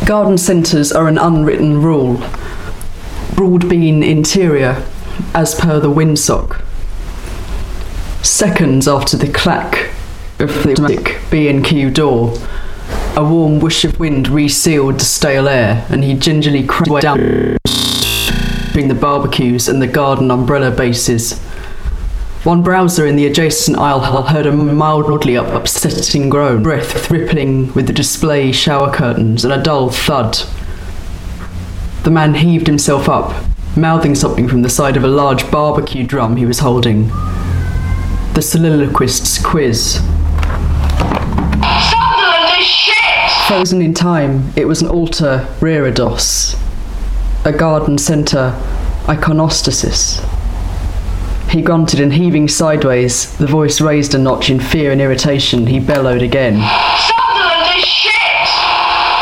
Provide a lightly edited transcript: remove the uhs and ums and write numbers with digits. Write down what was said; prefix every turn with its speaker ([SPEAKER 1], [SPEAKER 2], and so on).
[SPEAKER 1] Garden centres are an unwritten rule. Broad bean interior, as per the windsock. Seconds after the clack of the automatic B&Q door, a warm whoosh of wind resealed the stale air, and he gingerly crept down between the barbecues and the garden umbrella bases. One browser in the adjacent aisle heard a mildly upsetting groan, breath rippling with the display shower curtains, and a dull thud. The man heaved himself up, mouthing something from the side of a large barbecue drum he was holding. The soliloquist's quiz.
[SPEAKER 2] Sunderland is shit!
[SPEAKER 1] Frozen in time, it was an altar reredos, a garden centre iconostasis. He grunted, and heaving sideways, the voice raised a notch in fear and irritation, he bellowed again.